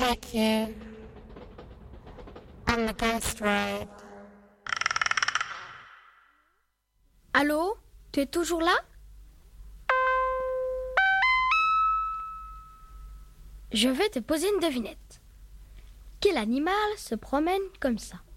take you on the ghost ride. Allô? Tu es toujours là? Je vais te poser une devinette. Quel animal se promène comme ça?